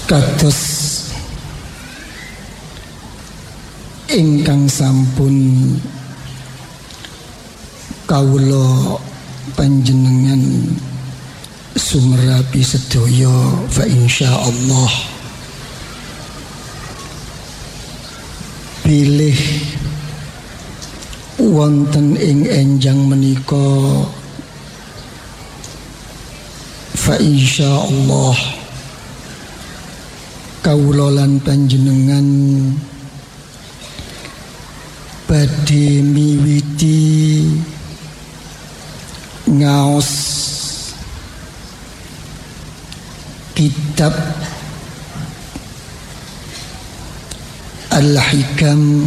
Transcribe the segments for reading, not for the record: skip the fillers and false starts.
Kados ingkang sampun kawula panjenengan sumerapi sedaya fa insyaallah pilih wonten ing enjang menika fa insyaallah kawula lan panjenengan badhe miwiti ngaos kitab Al-Hikam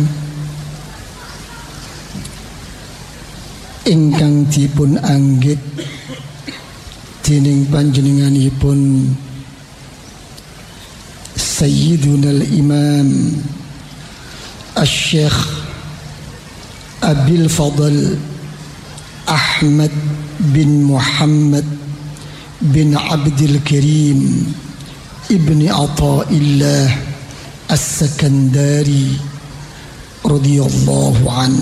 ingkang dipun anggit dening panjenenganipun Sayyiduna al-Imam Asy-Syaikh Abil Fadl Ahmad bin Muhammad bin Abdul Karim Ibni Athaillah As-Sakandari radhiyallahu an.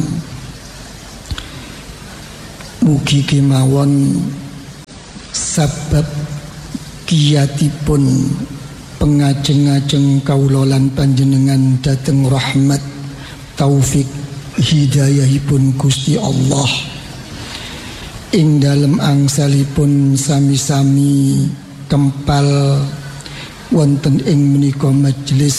Mugi kemawon sabab kiyatipun pengajeng-ajeng kawula lan panjenengan dhateng rahmat taufik hidayahipun Gusti Allah ing dalem angsalipun sami-sami kempal wonten ing menika majelis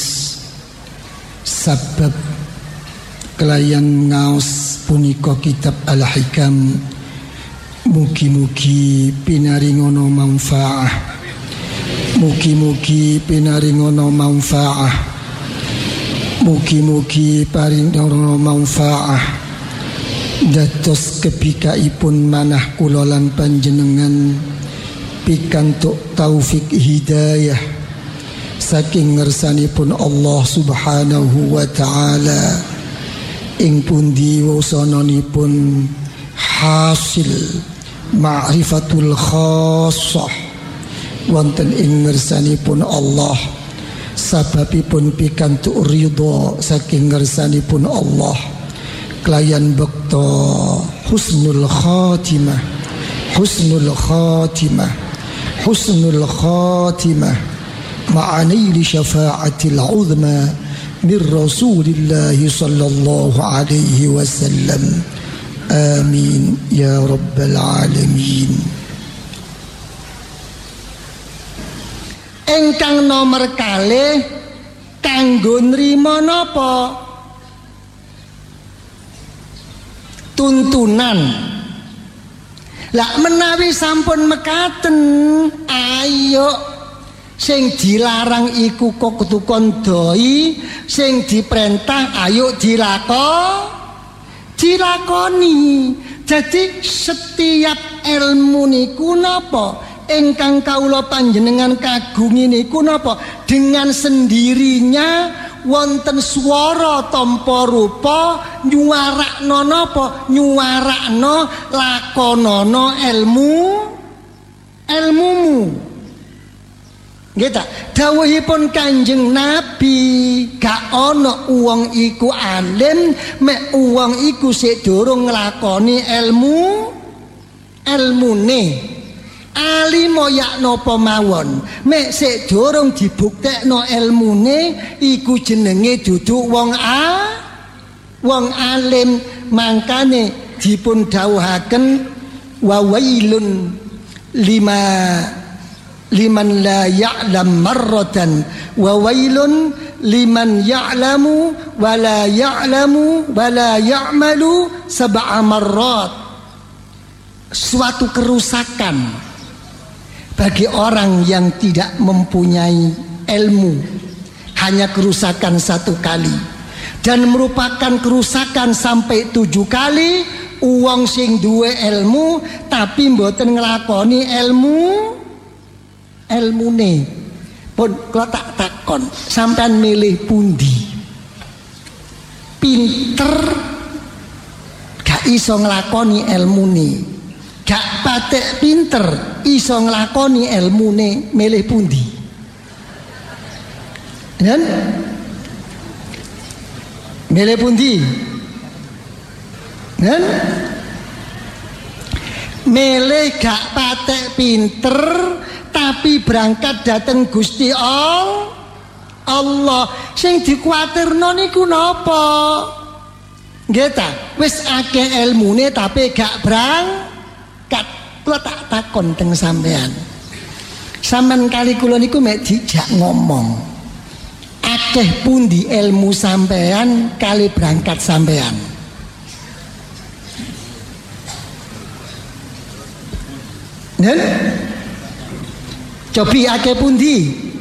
sabab kelayan ngaos punika kitab Al-Hikam. Mugi-mugi pinaringono manfaah, mugi-mugi pinaringono manfaah, mugi-mugi paringono manfaah dados kebikaipun manah kula lan panjenengan pikantuk taufik hidayah saking ngersanipun Allah Subhanahu wa taala ing pundi wasananipun hasil ma'rifatul khassah wonten ing ngersanipun Allah sababipun pikantuk ridha saking ngersanipun Allah kelayan bekta husnul khatimah, husnul khatimah, husnul khatimah ma'ani li syafa'atil uzma min Rasulillah sallallahu alaihi wasallam. Amin ya rabbal alamin. Engkang nomor kalih kanggo nrimo napa? Tuntunan. Lah menawi sampun mekaten, ayo sing dilarang iku kok kudu kondoi, sing diperintah ayo dilakoni. Jadi setiap ilmu niku napa ingkang kawula panjenengan kagungi niku napa dengan sendirinya wonten swara tanpa rupa nyuwarakno napa nyuwarakno lakonono ilmumu. Nggih ta? Dawuhipun Kanjeng Nabi, gak ana wong iku alim mek wong iku sik durung nglakoni ilmune. Alim yak napa mawon, mek sik durung dibuktekno ilmune iku jenenge duduk wong alim. Mangkane dipun dawuhaken wa wailun liman la ya'lam marratan wa wailun liman ya'lamu wa la ya'lamu wa la ya'malu sab'a marrat. Suatu kerusakan bagi orang yang tidak mempunyai ilmu, hanya kerusakan satu kali, dan merupakan kerusakan sampai 7 kali. Uang sing duwe ilmu tapi mboten nglakoni ilmune. Pun kula tak takon, sampean milih pundi? Pinter gak iso nglakoni ilmune, gak patek pinter iso nglakoni ilmune, milih pundi? Dan milih pundi? Dan milih gak patek pinter tapi berangkat dateng Gusti Allah. Sing dikuwatirno niku napa? Nggih ta, wis akeh ilmune tapi gak berangkat. Kula tak takon teng sampean. Sampean kali kula niku mek dijak ngomong. Akeh pundi ilmu sampean kali berangkat sampean? Nen? Cobi akeh pundi?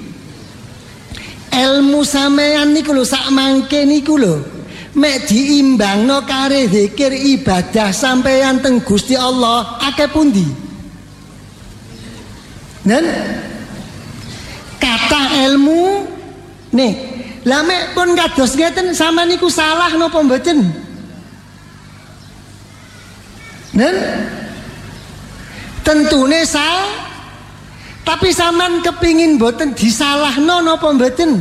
Ilmu sampean niku lho sak mangke niku lho mek diimbangno kare zikir ibadah sampeyan teng Gusti Allah akeh pundi? Nen kata ilmu nih lah mek pun kados ngeten sama niku salah napa mboten? Nen tentune tapi sampean kepingin mboten disalahno napa mboten?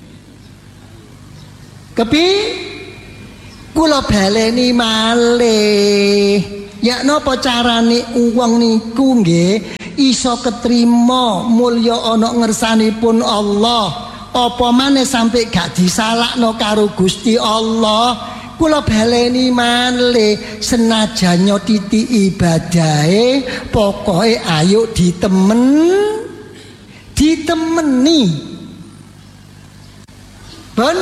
Kula baleni malih. Ya napa carane wong niku nggih iso ketrima mulya ana ngersanipun Allah. Apa maneh sampai gak disalahno karo Gusti Allah. Kula baleni malih senajan nyotiti ibadahe pokoke ayo ditemeni. Ben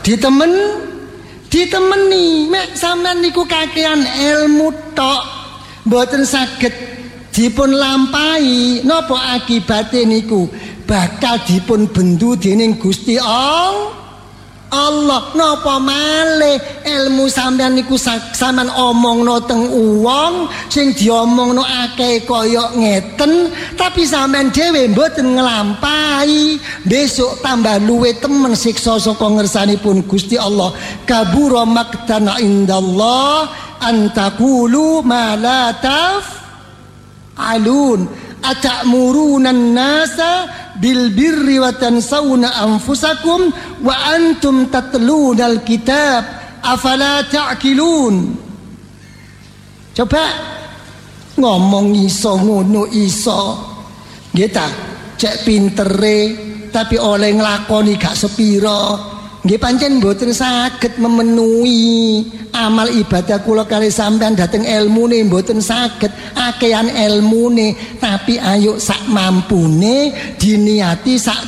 ditemeni mek sampean niku kakean ilmu tok mboten saged dipun lampahi napa akibate niku bakal dipun bendu dening Gusti Allah. Napa malih ilmu sampean niku sampean omongno teng wong sing diomongno akeh kaya ngeten tapi sampean dhewe mboten nglampahi besok tambah luwe temen siksa saka ngersanipun Gusti Allah. Kabura maqtan indallah antaqulu ma la taf'alun atamuruna an-nasa bil birri wa tansawna anfusakum wa antum tatlunal kitab afala ta'qilun. Coba ngomong iso ngono iso nggih ta cek pintere tapi oleh nglakoni gak sepira nggih pancen mboten saged memenuhi amal ibadah kula kali sampean dateng ilmune mboten saged akehan ilmune tapi ayo sak mampune diniati sak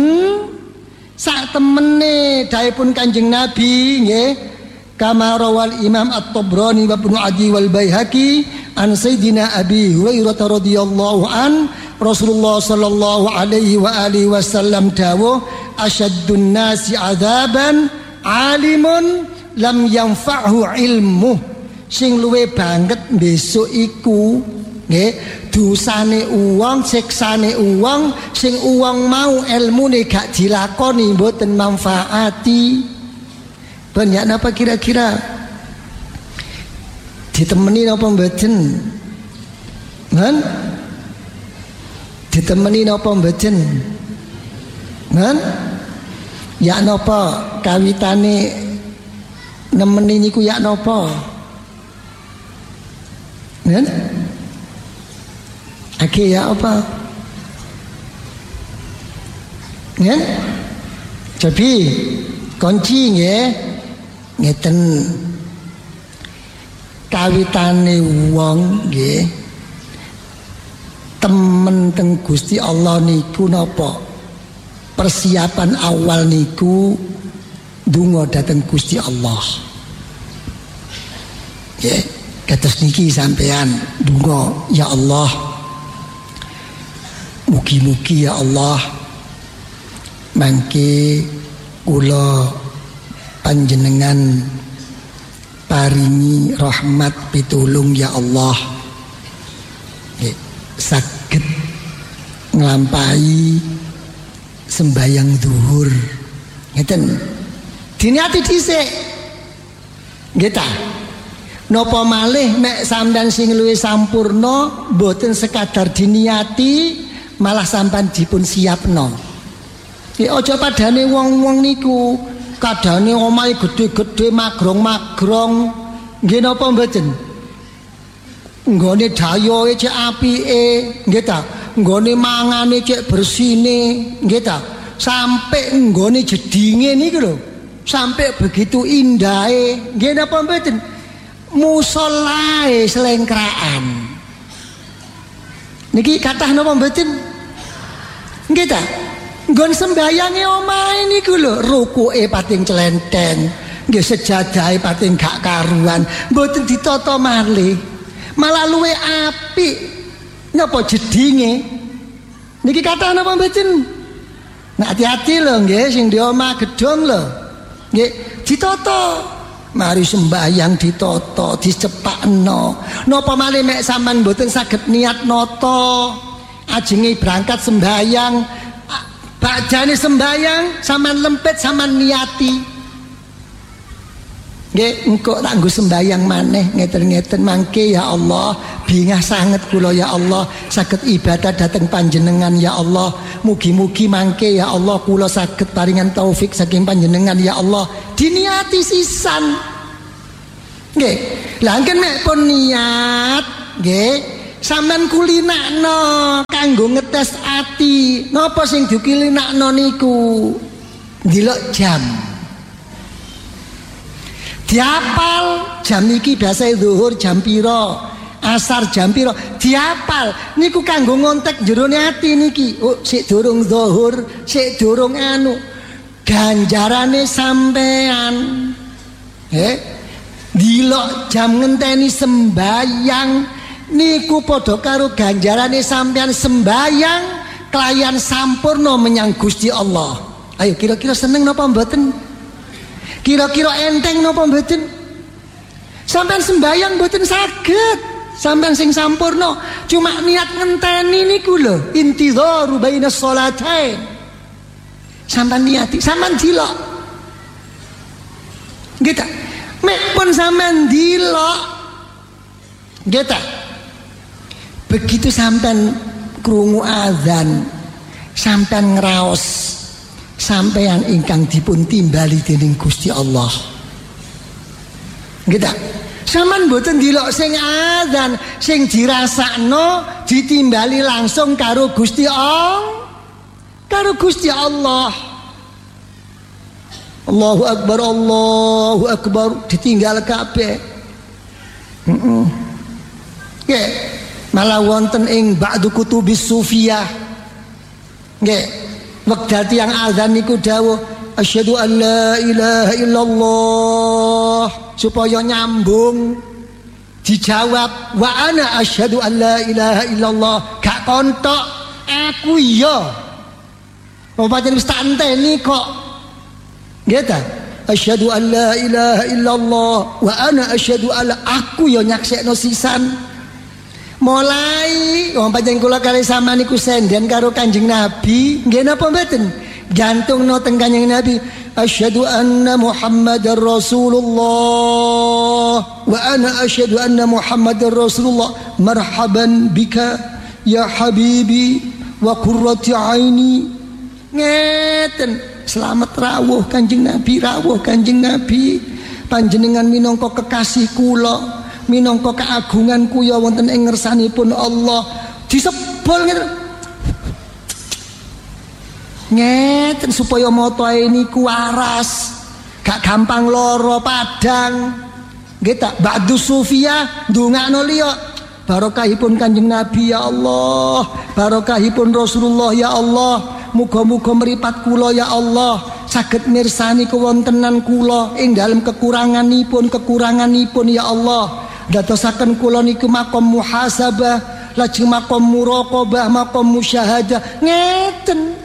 temene daipun Kanjeng Nabi nggih kama rawal Imam At-Tabrani wa Ibnu Adi wal Baihaqi an Sayyidina Abi Hurairah radhiyallahu an Rasulullah sallallahu alaihi wa alihi wasallam dawuh asyaddun nasi adzaban alimun lam yanfa'hu ilmu. Sing luwe banget besok iku nggih dosane uwong siksane uwong sing uwong mau ilmune gak dilakoni mboten manfaati. Banyak napa kira-kira ditemeni napa mboten? Kan ditemeni napa mboten? Kan ya napa kawitane nemeni niku ya napa? Kan Ake ya apa? Kan jadi kunci nggih ngeten kawitane wong nggih temen teng Gusti Allah niku napa persiapan awal niku donga dhateng Gusti Allah nggih kados niki sampean donga ya Allah mugi-mugi ya Allah mangke kula panjenengan paringi rahmat pitulung ya Allah saged nglampahi sembayang zuhur ngeten diniati dhisik nggih ta napa malih nek sampean sing luwih sampurna mboten sekadar diniati malah sampean dipun siapno Ya aja padane wong-wong niku kadane omahe gedhe-gedhe magrong-magrong nggih napa mboten? Nggone dayoe cek apike nggih ta, nggone mangane cek bersine nggih ta, sampai nggone jedinge niku lho, sampai begitu indahe nggih napa mboten? Musolae selengkraan niki kathah napa mboten? Nggih ta? Nggon sembayange omahe niku lho, rukuke pating celenteng, nggih sejadahe pating gak karuan, mboten ditata malih. Malah luwe apik napa jedinge. Niki kathah napa mboten? Nah, hati-hati lho nggih sing di omah gedhong lho. Nggih ditata. Mari sembayang ditata, dicepakno. Napa malih mek sampean mboten saged niat nata ajenge berangkat sembayang, badane sembayang sampean lempet sampean niati. Nggih, engko tak nggo sembayang maneh ngeten-ngeten mangke ya Allah, bingah sanget kula ya Allah saged ibadah dhateng panjenengan ya Allah. Mugi-mugi mangke ya Allah kula saged paringan taufik saking panjenengan ya Allah. Diniati sisan. Nggih. Lah engken nek pun niat, nggih, sampean kulinakno kanggo ngetes ati. Napa sing dikilinakno niku? Ndelok jam. Diapal jam iki biasa zuhur jam pira, asar jam pira, diapal niku kanggo ngontek jerone ati niki. Oh, sik durung zuhur, sik durung anu. Ganjarane sampean. Dilok jam ngenteni sembayang niku padha karo ganjarane sampean sembayang kelayan sampurna menyang Gusti Allah. Ayo kira-kira seneng napa mboten? Kira-kira enteng napa mboten? Sampean sembayang mboten saged, sampean sing sampurna cuma niat ngenteni niku lho, intidharu bainas sholatain. Sampean niati, sampean dilok. Nggih ta? Mek pun sampean dilok. Nggih ta? Begitu sampean krungu azan, sampean ngraos sampean ingkang dipun timbali dening Gusti Allah. Nggih ta? Sampean mboten dilok sing azan, sing dirasakno ditimbali langsung karo Gusti Allah. Karo Gusti Allah. Allahu Akbar, Allahu Akbar, ditinggal kabeh. Nggih, malah wonten ing ba'du kutubis sufiyah. Nggih, wekdal tiyang azan niku dawuh asyhadu an la ilaha illallah, supaya nyambung dijawab wa ana asyhadu an la ilaha illallah, gak kontok aku iya. Apa pancen wis tak enteni kok. Nggih ta? Asyhadu an la ilaha illallah wa ana asyhadu alla, aku ya nyaksekno sisan. Mulai wong panjenengan kula kali sama niku senden karo Kanjeng Nabi, nggih napa mboten? Gantungno teng Kanjeng Nabi, asyhadu anna Muhammadar Rasulullah wa ana asyhadu anna Muhammadar Rasulullah, marhaban bika ya habibi wa qurratu aini. Ngeten. Selamat rawuh Kanjeng Nabi, rawuh Kanjeng Nabi, panjenengan minangka kekasih kula, minangka keagungan kuya wonten ing ngersanipun Allah. Disebul ngeten supaya matahe niku waras, gak gampang lara padang. Nggih tak ba'du sufiyah ndongakno liya, barokahipun Kanjeng Nabi ya Allah, barokahipun Rasulullah ya Allah. Muga-muga meripat kula ya Allah saged mirsani kewontenan kula ing dalem kekuranganipun ya Allah. Dadosaken kula niku makom muhasabah, lajeng makom muraqabah, makom musyahadah. Ngeten.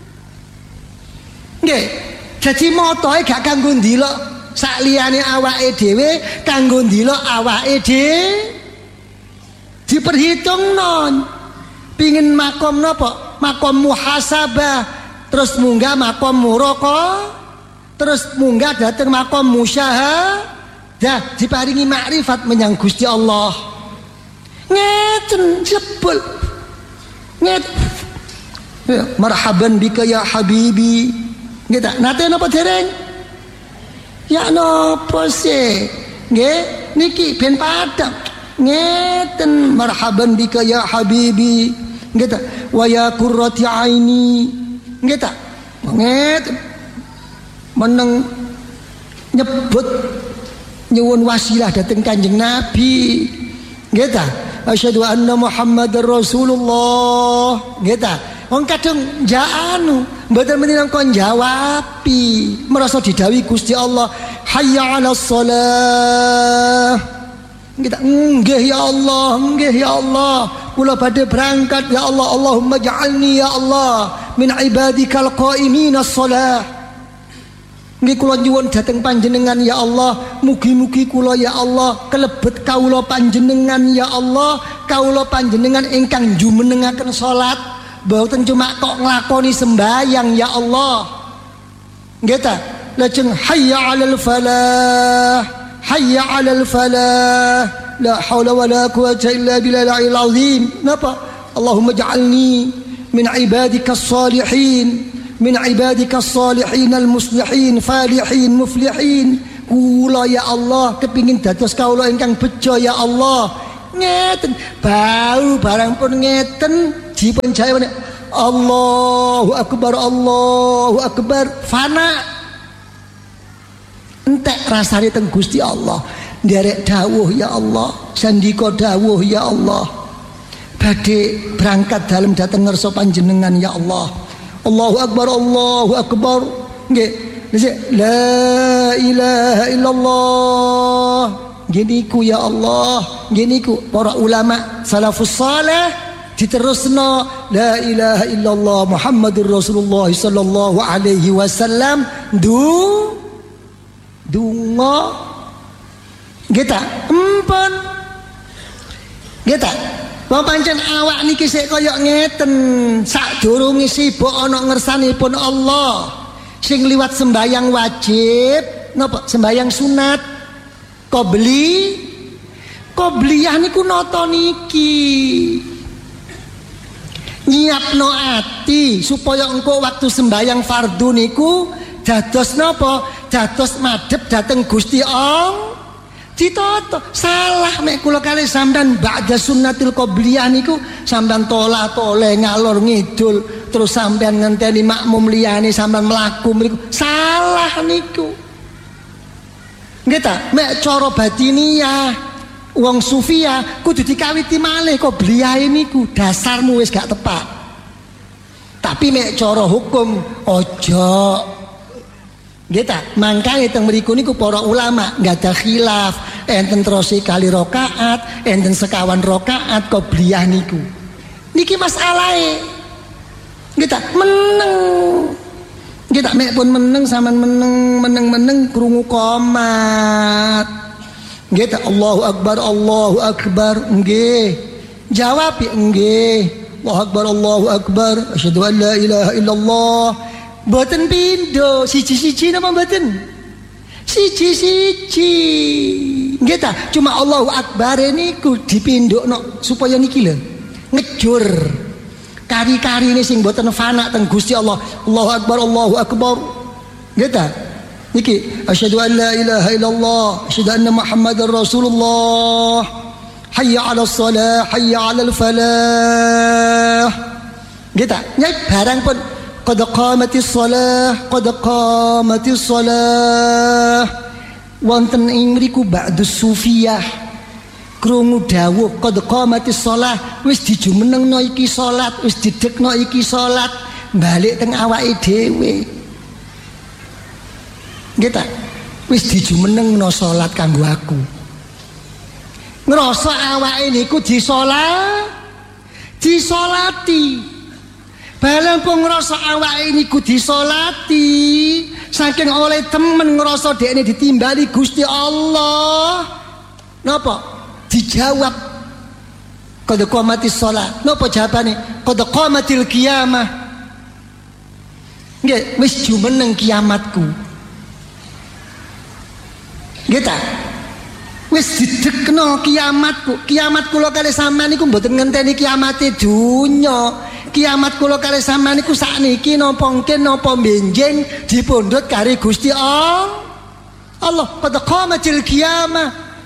Nggih. Dadi motoe gak kanggo ndelok sak liyane awake dhewe, kanggo ndelok awake dhewe. Diperhitungno. Pingin makom napa? Makom muhasabah, terus munggah makom muraqabah, terus munggah dateng makom musyahadah, diparingi makrifat menyang Gusti Allah. Ngeten jebul. Ngeten. Marhaban bika ya habibi. Nggih ta? Nate napa dereng? Ya napa sih? Nggih, niki ben padang. Ngeten marhaban bika ya habibi. Nggih ta? Wa ya qurrati aini. Nggih ta? Ngeten. Meneng nyebut nyuwun wasilah dhateng Kanjeng Nabi. Nggih ta? Asyhadu anna Muhammadar Rasulullah. Nggih ta? Wong kadang anu mboten menina kon jawabi, merasa didhawuhi Gusti Allah, hayya 'alas shalah. Nggih ya Allah, nggih ya Allah. Kula badhe berangkat ya Allah, Allahumma ja'alni ya Allah min ibadikal qaiminas shalah. Nggih kula nyuwun dhateng panjenengan ya Allah, mugi-mugi kula ya Allah kelebet kawula panjenengan ya Allah, kawula panjenengan ingkang jumenengaken salat. Boten cuma kok nglakoni sembayang ya Allah. Nggih ta? Lajeng hayya 'alal falah, hayya 'alal falah. La haula wala quwwata illa billahil azim. Napa? Allahumma ja'alni min ibadikas salihin, min ibadikas salihin al-muslihin, falihin, muflihin. Kula ya Allah kepingin dados kawula ingkang bejo ya Allah. Ngeten bau barang pun ngeten dipun jawa Allahu akbar, Allahu akbar, fana entek rasane teng Gusti Allah. Nderek dawuh ya Allah, sandika dawuh ya Allah, badhe berangkat dalem dhateng ngarsa panjenengan ya Allah. Allahu akbar, Allahu akbar. Nggih, la ilaha illallah. Giniku ya Allah, giniku para ulama salafus saleh diterusno la ilaha illallah Muhammadur Rasulullah sallallahu alaihi wasallam donga kita empun kita wong pancen awak niki sik kaya ngeten sadurunge sibuk ana ngersanipun Allah sing liwat sembayang wajib napa sembayang sunat qobliyah niku nata niki nyiapno ati supaya engko waktu sembayang fardu niku dados napa dados madhep dhateng Gusti Allah ditata salah mek kula kalih sampean ba'da sunnatil qobliyah niku sampean toleh ngalor ngidul terus sampean ngenteni makmum liyane sampean mlaku mriku salah niku. Nggih ta, mek cara batiniah wong sufia kudu dikawiti malih qobliyah niku dasarmu wis gak tepat. Tapi mek cara hukum ojo. Nggih ta, mangkane teng mriku niku para ulama nggada khilaf enten terus kali rakaat, enten sekawan rakaat qobliyah niku. Niki masalahe. Nggih ta, meneng. Kita mek pun meneng sampean meneng krungu qomat. Nggih ta Allahu akbar nggih. Jawab nggih. Allahu akbar asyhadu an la ilaha illallah. Mboten pindho siji-siji napa mboten? Siji-siji. Nggih ta cuma Allahu akbar niku dipindhokno supaya niki lho ngejur kari-kari ini sing boten fana teng Gusti Allah. Allahu akbar. Nggih ta? Niki asyhadu an la ilaha illallah, asyhadu anna Muhammadar Rasulullah. Hayya 'alas shalah, hayya 'alal falah. Nggih ta? Nyai barang pun qad qamatis shalah, qad qamatis shalah. Wonten ing mriku ba'dus sufiyah krungu dawuh qad qamatis shalah wis dijumenengno iki salat wis didekno iki salat balik teng awake dhewe nggih ta wis dijumenengno salat kanggo aku ngrasa awake niku disolati balen pun ngrasa awake niku disolati saking oleh temen ngrasa dekne ditimbali Gusti Allah napa dijawab qad qamatis shalah napa jawabane qad qamatil qiyamah nggih wis jumeneng kiamatku nggih ta wis didekno kiamatku kiamat kula kalih sampean niku mboten ngenteni kiamate donya kiamat kula kalih sampean niku sakniki napa mungkin napa benjing dipundhut karo Gusti Allah. Qad qamatil qiyamah.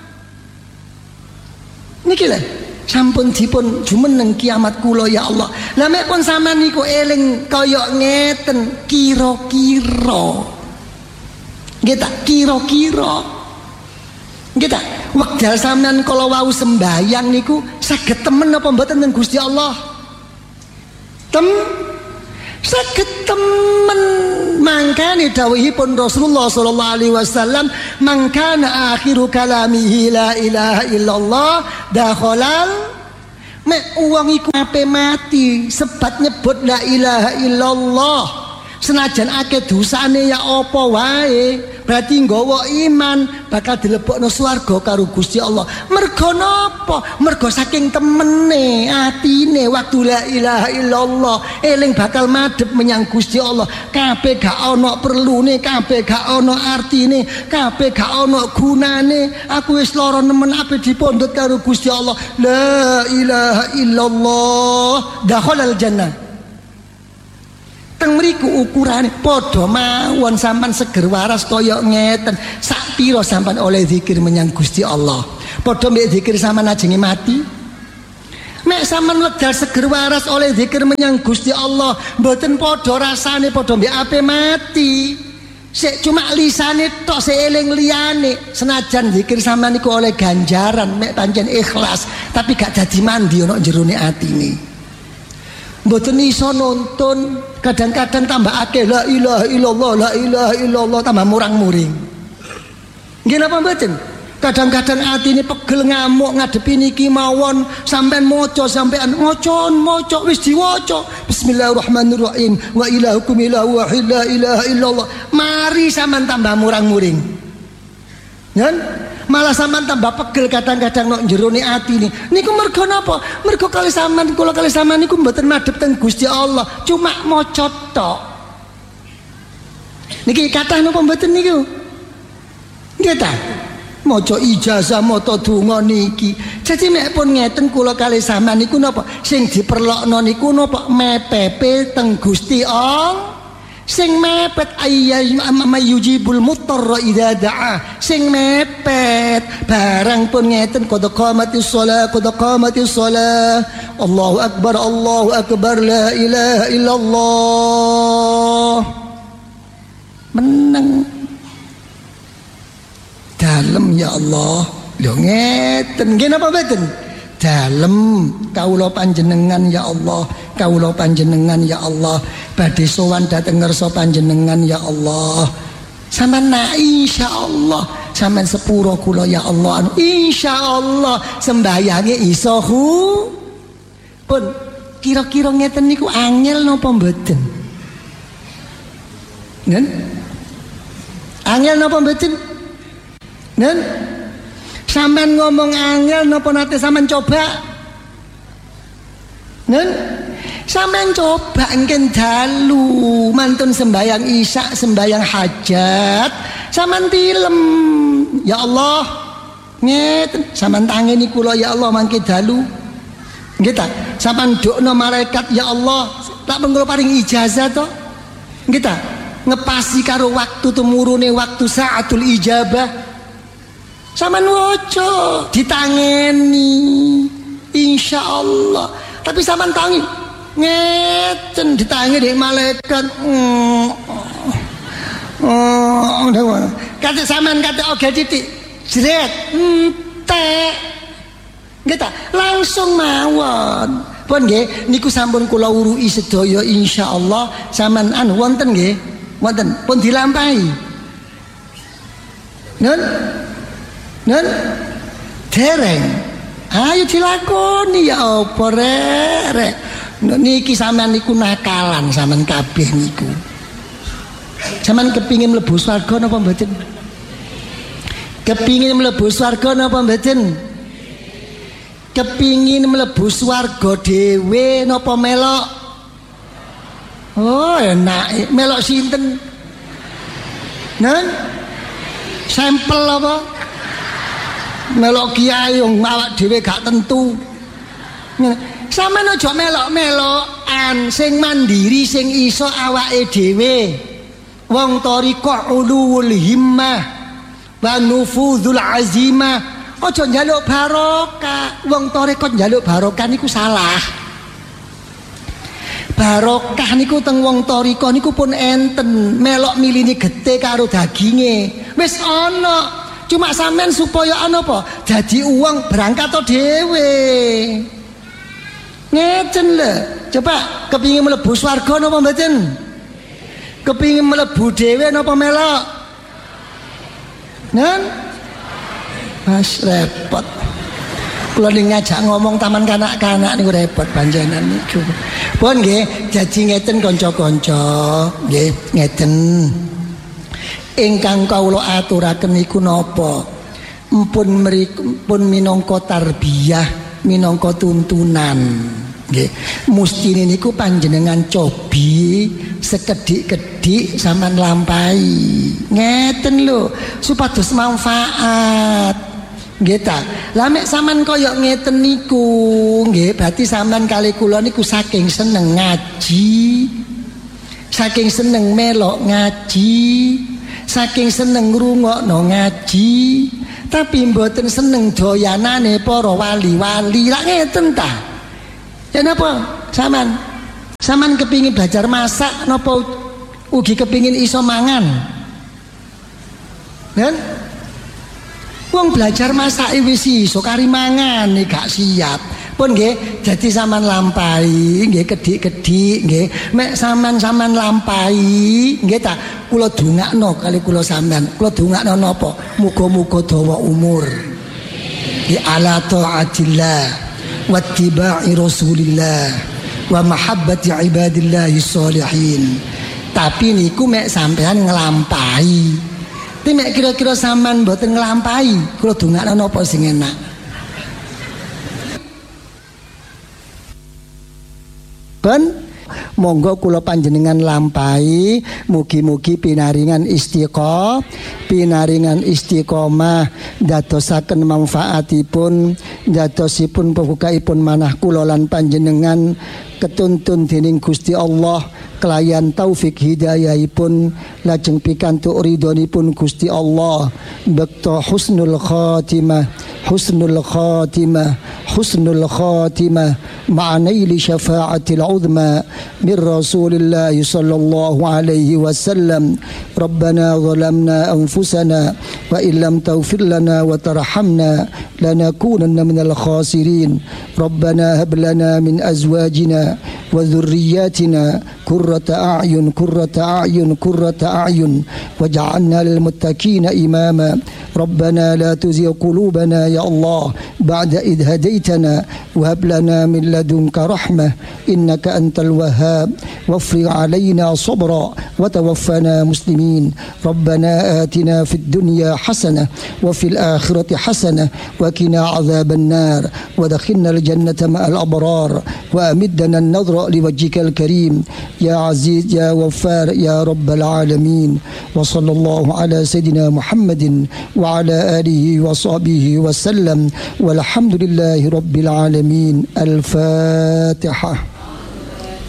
Niki lho sampun dipun jumeneng kiamat kula ya Allah. Lah mek pun sampean niku eling kaya ngeten kira-kira. Nggih ta kira-kira. Nggih ta wekdal sampean kala wau sembayang niku saged temen apa mboten teng Gusti Allah? Saged temen. Mangkane dawuhipun Rasulullah sallallahu alaihi wasallam, "Man kana akhiru kalamihi la ilaha illallah dakhalal." Mek wong iku ape mati sebat nyebut la ilaha illallah, senajan akeh dosane ya apa wae, berarti nggawa iman bakal dilebokno swarga karo Gusti Allah. Mergo napa? Mergo saking temene atine waktu la ilaha illallah eling bakal madhep menyang Gusti Allah. Kabeh gak ana perlune, kabeh gak ana artine, kabeh gak ana gunane. Aku wis lara nemen ape dipondhot karo Gusti Allah. La ilaha illallah dakhalal jannah. Teng mriku ukurane padha mawon sampean seger waras kaya ngeten. Sak pira sampean oleh zikir menyang Gusti Allah? Padha mek zikir sampean ajenge mati. Mek sampean wedal seger waras oleh zikir menyang Gusti Allah, mboten padha rasane padha mek ape mati. Sik cuma lisane tok sik eling liyane. Senajan zikir sampean niku oleh ganjaran mek pancen ikhlas, tapi gak dadi mandi ana jerone atine. Mboten iso nonton, kadang-kadang tambah akeh la ilaha illallah, la ilaha illallah, tambah murang-muring. Nggih napa mboten? Kadang-kadang atine pegel ngamuk ngadepi niki mawon, sampean maca sampean maca wis diwaca bismillahirrahmanirrahim wa ilahukum ilahu wahid la ilaha illallah. Mari sampean tambah murang-muring. Ngen? Malah sampean tambah pegel kadang-kadang nok jerone atine. Niku mergo napa? Mergo kali sampean kula kali sampean niku mboten madhep teng Gusti Allah, cuma maca tok. Niki kathah napa mboten niku? Nggih ta? Maca ijazah maca donga niki. Jadi mek pun ngeten kula kali sampean niku napa? Sing diperlokno niku napa? Mepepe teng Gusti Allah. Sing mepet ayyujibul muttarra idza da'a. Sing mepet barang pun ngeten qad qamatis shalah Allahu akbar la ilaha illallah. Meneng dalem ya Allah. Lho ngeten nggih napa mboten? Dalem kawula panjenengan ya Allah, kawula panjenengan ya Allah, badhe sowan dhateng ngarsa panjenengan ya Allah. Sampeyan insyaallah sampeyan sepuro kula ya Allah, insyaallah sembayange iso pun kira-kira ngeten niku angel napa mboten? Nen? Angel napa mboten? Nen? Sampeyan ngomong angel napa nate sampeyan coba? Nen? Sampeyan coba engken dalu mantun sembayang isya, sembayang hajat, sampeyan tilem. Ya Allah, ngeten sampeyan tangeni kula ya Allah mangke dalu. Nggih ta? Sampeyan ndokno malaikat ya Allah, tak pengkula paring ijazah to. Nggih ta? Ngepasi karo waktu tumurune waktu saatul ijabah. Sampeyan waca ditangeni insyaallah. Tapi sampeyan tangi ngeten ditangi dek malaikat. Kate sampean kate oge titik jret entek. Nggih ta? Langsung mawon. Pun nggih niku sampun kula uruki sedaya insyaallah. Sampean wonten nggih? Wonten. Pun dilampahi. Nun dereng. Ayo dilakoni ya apa rek. Niki sampean niku nakalan sampean kabeh niku. Sampean kepingin mlebu swarga napa mboten? Kepingin mlebu swarga napa mboten? Kepingin mlebu swarga dhewe napa melok? Oh enak, melok sinten? Nun? Sampel apa? Melok kiai wong awak dhewe gak tentu. Sampeyan aja melok-melokan, sing mandiri sing iso awake dhewe. Wong thariqah ulul himmah wa nufuzul azimah. Aja njaluk barokah. Wong thariqah njaluk barokah niku salah. Barokah niku teng wong thariqah niku pun enten, melok milini getih karo daginge. Wis ana. Cuma sampean supaya ana apa? Dadi uang berangkat to dhewe. Ngeten lho. Coba kepingin mlebu swarga napa mboten? Kepingin mlebu dhewe napa melok? Nan? Mas repot. Kula ngajak ngomong taman kanak-kanak niku repot panjenengan niku. Pun nggih, dadi ngeten kanca-kanca, nggih, ngeten. Ingkang kawula aturaken niku napa? Pun minangka tarbiyah, minangka tuntunan. Nggih, mustine niku panjenengan cobi sekedhik-kedhik sampean lampahi. Ngeten lho, supados manfaat. Nggih ta. Lah mek sampean kaya ngeten niku, nggih, berarti sampean kali kula niku saking seneng ngaji, saking seneng melok ngaji, saking seneng ngrungokno ngaji, tapi mboten seneng doyanane para wali-wali. Lah ngeten ta? Ya napa sampean? Sampean kepingin belajar masak napa ugi kepingin iso mangan? Kan? Wong belajar masak wis iso kari mangan nek gak siap. Pun nggih dadi sampean lampahi nggih kedhik-kedhik nggih. Mek sampean lampahi nggih ta kula dongakno kali kula sampean. Kula dongakno napa? Muga-muga dawa umur. Di ala taatillah wattiba'i rasulillah wa mahabbati ibadillahi sholihin. Tapi niku mek sampean nglampahi. Tapi mek kira-kira sampean mboten nglampahi, kula dongakno napa sing enak? Ben monggo kula panjenengan lampahi, mugi-mugi pinaringan istiqomah dadosaken manfaatipun, dadosipun pembukaipun manah kula lan panjenengan ketuntun dening Gusti Allah kelayan taufik hidayahipun lajeng pikantuk ridhonipun Gusti Allah bekto husnul khatimah ma'anaili syafa'atil uzma min Rasulillah sallallahu alaihi wasallam. Rabbana zalamna anfusana wa illam taghfir lana wa tarhamna lanakunanna minal khasirin. Rabbana hab lana min azwajina wa dhurriyyatina qurrata a'yun waj'alna lil muttaqina imama. Rabbana la tuzigh qulubana ya Allah ba'da idh hadaitana wa hab lana min ladunka rahmah innaka antal wahhab wafrig 'alaina sabra wa tawaffana muslimin. Rabbana atina fid dunya hasanah wa fil akhirati hasanah wa qina 'adzaban nar wa adkhilna al jannata ma'al abrar wa amidna an-nadhra liwajhikal karim ya aziz ya ghaffar ya rabbal alamin. Wa sallallahu ala sayidina Muhammadin wa ala alihi wa sahbihi wa sallam walhamdulillahi rabbil alamin. Al-Fatihah.